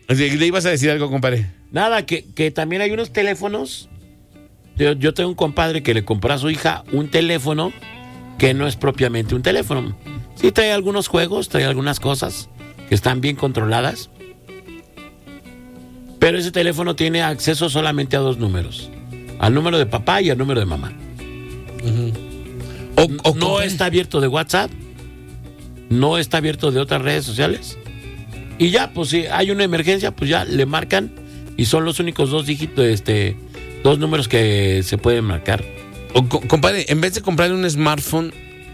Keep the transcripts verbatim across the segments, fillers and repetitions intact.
¿Le ibas a decir algo, compadre? Nada, que, que también hay unos teléfonos. Yo, yo tengo un compadre que le compró a su hija un teléfono que no es propiamente un teléfono. Sí trae algunos juegos, trae algunas cosas que están bien controladas. Pero ese teléfono tiene acceso solamente a dos números. Al número de papá y al número de mamá. Uh-huh. O, o no compadre. está abierto de WhatsApp. No está abierto de otras redes sociales. Y ya, pues si hay una emergencia, pues ya le marcan. Y son los únicos dos dígitos, este, dos números que se pueden marcar. O, co- compadre, en vez de comprarle un smartphone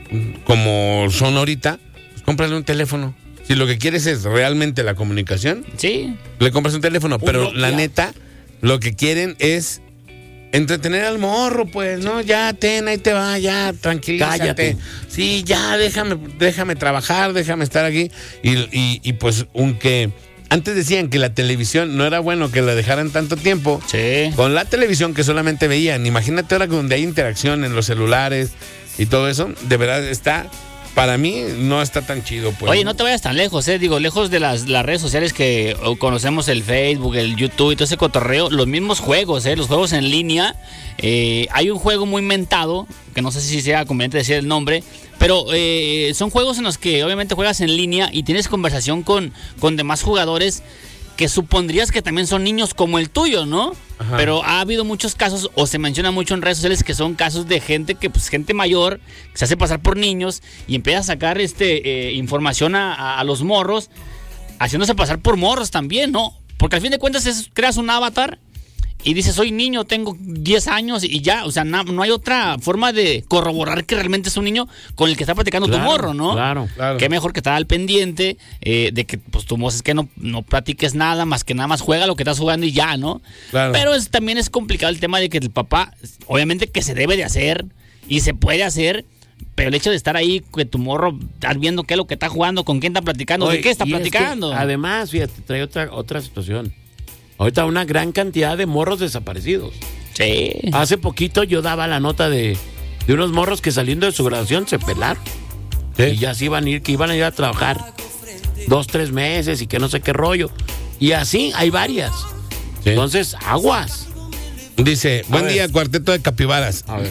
como son ahorita, pues cómprale un teléfono. Si lo que quieres es realmente la comunicación, Sí. le compras un teléfono. Pero Nokia. la neta, lo que quieren es entretener al morro, pues, ¿no? Ya, ten, ahí te va, ya, tranquilízate. Cállate. Sí, ya, déjame, déjame trabajar, déjame estar aquí. Y, y, y pues, aunque antes decían que la televisión no era bueno que la dejaran tanto tiempo, Sí. con la televisión que solamente veían, imagínate ahora donde hay interacción en los celulares y todo eso, de verdad está, para mí no está tan chido, pues. Oye, no te vayas tan lejos, eh. Digo, lejos de las, las redes sociales que o, conocemos, el Facebook, el YouTube y todo ese cotorreo, los mismos juegos, eh, los juegos en línea. Eh, hay un juego muy mentado, que no sé si sea conveniente decir el nombre, pero eh, son juegos en los que obviamente juegas en línea y tienes conversación con, con demás jugadores que supondrías que también son niños como el tuyo, ¿no? Ajá. Pero ha habido muchos casos, o se menciona mucho en redes sociales, que son casos de gente que, pues, gente mayor, que se hace pasar por niños y empieza a sacar este eh, información a, a, a los morros, haciéndose pasar por morros también, ¿no? Porque al fin de cuentas es, creas un avatar y dices, soy niño, tengo diez años y ya, o sea, na, no hay otra forma de corroborar que realmente es un niño con el que está platicando Claro, tu morro, ¿no? Claro. Claro. Qué mejor que estar al pendiente eh, de que pues tu voz es que no, no platiques nada, más que nada más juega lo que estás jugando y ya, ¿no? Claro. Pero es, también es complicado el tema de que el papá, obviamente que se debe de hacer y se puede hacer, pero el hecho de estar ahí, que tu morro, estar viendo qué es lo que está jugando, con quién está platicando, Oye, de qué está y es que, platicando. además, fíjate, trae otra, otra situación. Ahorita una gran cantidad de morros desaparecidos. Sí. Hace poquito yo daba la nota de, de unos morros que saliendo de su graduación se pelaron. ¿Sí? Y ya se iban a ir, que iban a ir a trabajar dos, tres meses y que no sé qué rollo. Y así hay varias. Sí. Entonces, aguas. Dice, buen ver. día, cuarteto de capibaras. A ver.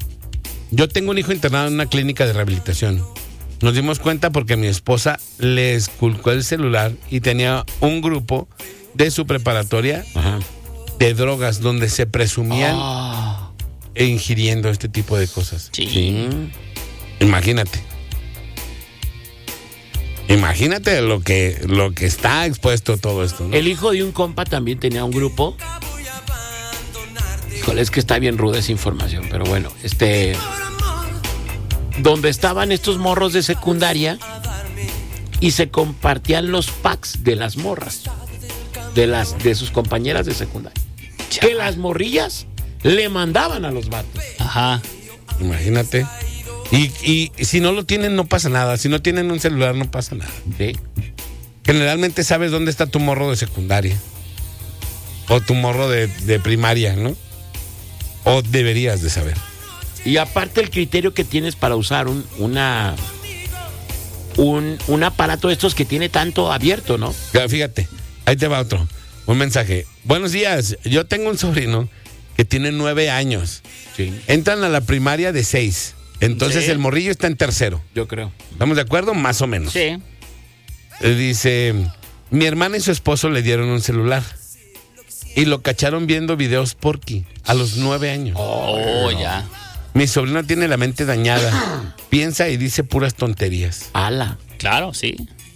Yo tengo un hijo internado en una clínica de rehabilitación. Nos dimos cuenta porque mi esposa le esculcó el celular y tenía un grupo de su preparatoria Ajá. de drogas donde se presumían Ah, ingiriendo este tipo de cosas. sí. Sí. Imagínate. Imagínate lo que, lo que está expuesto todo esto, ¿no? El hijo de un compa también tenía un grupo. Híjole, es que está bien ruda esa información, pero bueno, este. Donde estaban estos morros de secundaria y se compartían los packs de las morras, de las de sus compañeras de secundaria. Que las morrillas le mandaban a los vatos. Ajá. Imagínate. Y, y, y si no lo tienen, no pasa nada. Si no tienen un celular, no pasa nada. ¿Sí? Generalmente sabes dónde está tu morro de secundaria. O tu morro de, de primaria, ¿no? O deberías de saber. Y aparte el criterio que tienes para usar un, una, un, un aparato de estos que tiene tanto abierto, ¿no? Ya, fíjate, ahí te va otro. Un mensaje. Buenos días, yo tengo un sobrino que tiene nueve años. Sí, Entran a la primaria de seis. Entonces Sí. el morrillo está en tercero. yo creo. ¿Estamos de acuerdo? Más o menos. Sí. Eh, Dice, mi hermana y su esposo le dieron un celular. Y lo cacharon viendo videos porky a los nueve años. Oh, ya. Mi sobrino tiene la mente dañada. Piensa y dice puras tonterías. Ala. Claro, sí.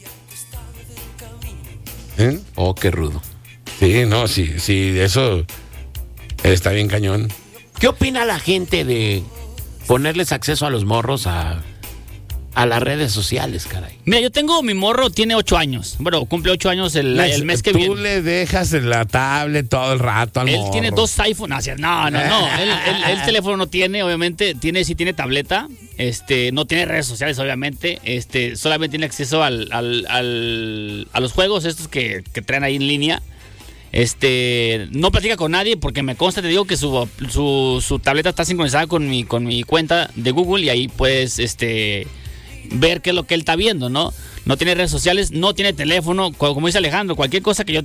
¿Eh? Oh, qué rudo. Sí, no, sí, sí, eso está bien cañón. ¿Qué opina la gente de ponerles acceso a los morros a, a las redes sociales, caray? Mira, yo tengo, mi morro tiene ocho años. Bueno, cumple ocho años el, el mes que Tú viene. le dejas en la tablet todo el rato al Él morro. tiene dos iPhones. No, no, no. Él, él- él teléfono no tiene, obviamente. Tiene, sí tiene tableta. Este, no tiene redes sociales, obviamente. Este, solamente tiene acceso al, al- al- a los juegos estos que, que traen ahí en línea. Este, no platica con nadie porque me consta, te digo que su, su, su tableta está sincronizada con mi, con mi cuenta de Google y ahí puedes, este, ver qué es lo que él está viendo, ¿no? No tiene redes sociales, no tiene teléfono, co- como dice Alejandro, cualquier cosa que yo